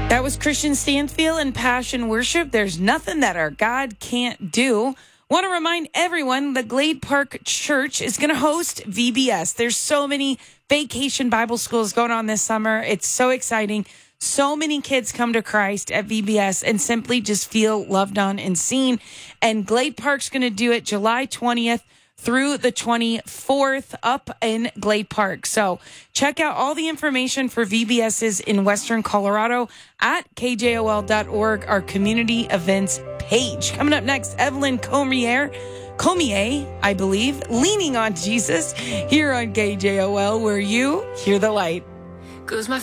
That was Christian Stanfield and Passion Worship. There's nothing that our God can't do. Want to remind everyone that Glade Park Church is going to host VBS. There's so many vacation Bible schools going on this summer. It's so exciting. So many kids come to Christ at VBS and simply just feel loved on and seen. And Glade Park's going to do it July 20th through the 24th up in Glade Park. So check out all the information for VBSs in Western Colorado at kjol.org, our community events page. Coming up next, Evelyn Comier, I believe, Leaning on Jesus, here on KJOL, where you hear the light. Goes my